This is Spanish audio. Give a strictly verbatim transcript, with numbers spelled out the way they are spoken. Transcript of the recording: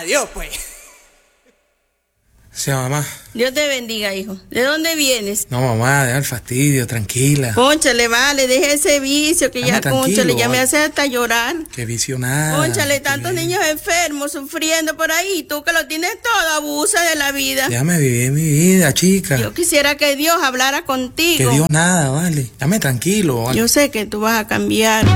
Adiós, pues. Sí, mamá. Dios te bendiga, hijo. ¿De dónde vienes? No, mamá, deja el fastidio, tranquila. Cónchale, vale, deja ese vicio que Dame ya, cónchale, ya me vale. hace hasta llorar. Qué vicio nada. Cónchale, qué tantos bien. niños enfermos, sufriendo por ahí. Tú que lo tienes todo, abusa de la vida. Déjame vivir mi vida, chica. Yo quisiera que Dios hablara contigo. Que Dios nada, vale. Dame tranquilo, vale. Yo sé que tú vas a cambiar.